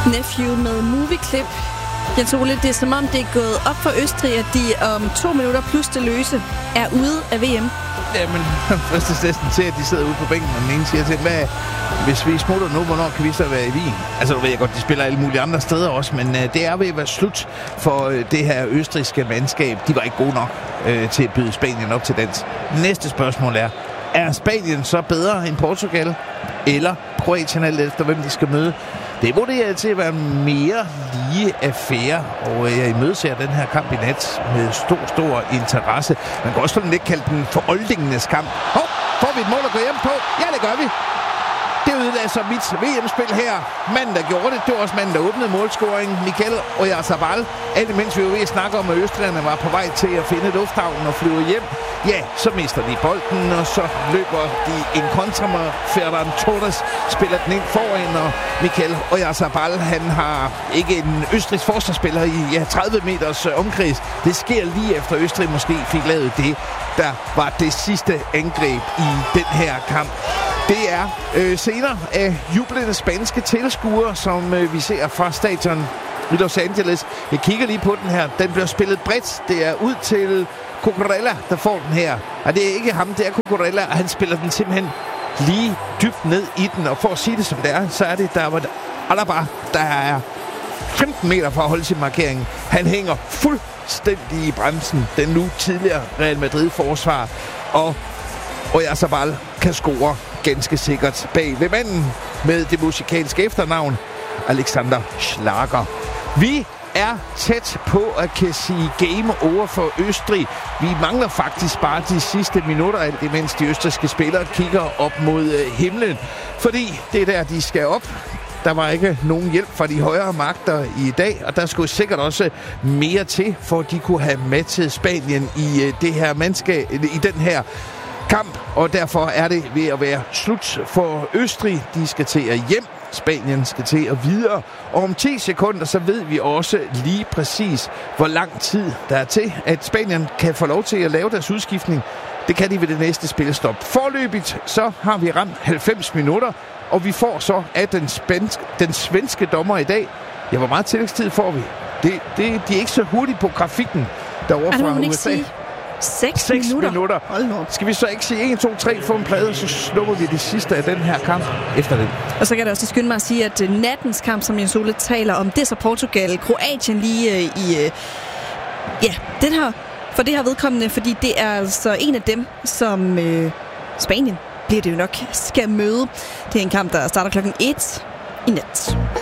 Nephew med Movie Clip. Jens Ole, det er som om det er gået op for Østrig, at de om 2 minutter plus det løse er ude af VM. Jamen, først er næsten til, at de sidder ude på bænken, og den ene siger til, hvis vi smutter nu, hvornår kan vi så være i Wien? Altså, du ved jeg godt, de spiller alle mulige andre steder også, men det er ved at være slut for det her østrigske mandskab. De var ikke gode nok til at byde Spanien op til dans. Næste spørgsmål er Spanien så bedre end Portugal? Eller Kroatien, alt efter hvem de skal møde? Det vurderer til at være mere lige affære, og jeg imødeser den her kamp i nat med stor interesse. Man kan også sådan lidt kalde den for oldingenes kamp. Får vi et mål at gå hjem på? Ja, det gør vi. Det ødelagde så mit VM-spil her. Manden, der gjorde det, det var også manden, der åbnede målscoringen. Mikel Oyarzabal. Alt imens vi var ved at snakke om, at østrigerne var på vej til at finde lufthavnen og flyve hjem. Ja, så mister de bolden, og så løber de en kontra med Ferran Torres, spiller den ind foran, og Mikel Oyarzabal, han har ikke en østrigsk forsvarsspiller i 30 meters omkreds. Det sker lige efter Østrig måske fik lavet det, der var det sidste angreb i den her kamp. Det er scener af jublende spanske tilskuere, som vi ser fra stadion i Los Angeles. Jeg kigger lige på den her. Den bliver spillet bredt. Det er ud til Cucurella, der får den her. Og det er ikke ham, det er Cucurella, og han spiller den simpelthen lige dybt ned i den. Og for at sige det som det er, så er det der var Alaba, der er 15 meter fra at holde sin markering. Han hænger fuldstændig i bremsen. Den nu tidligere Real Madrid-forsvar. Og Oyarzabal kan score ganske sikkert bag ved manden med det musikalske efternavn Alexander Schlager. Vi er tæt på at kan sige game over for Østrig. Vi mangler faktisk bare de sidste minutter, alt imens de østrigske spillere kigger op mod himlen. Fordi det er der, de skal op. Der var ikke nogen hjælp fra de højere magter i dag, og der skulle sikkert også mere til, for at de kunne have matchet Spanien i det her mandskab, i den her kamp, og derfor er det ved at være slut for Østrig. De skal til at hjem. Spanien skal til at videre. Og om 10 sekunder, så ved vi også lige præcis, hvor lang tid der er til, at Spanien kan få lov til at lave deres udskiftning. Det kan de ved det næste spilstop. Forløbigt, så har vi ramt 90 minutter, og vi får så af den svenske dommer i dag. Ja, hvor meget tillægstid får vi? De er ikke så hurtigt på grafikken derovre fra USA. 6 minutter. Skal vi så ikke sige 1, 2, 3, få en plade, så slupper vi det sidste af den her kamp efter det. Og så kan jeg også skynde mig at sige, at nattens kamp, som Jens Ole taler om, det er så Portugal, Kroatien lige i den her, for det her vedkommende, fordi det er altså en af dem, som Spanien bliver det jo nok skal møde. Det er en kamp, der starter klokken 1 i nat.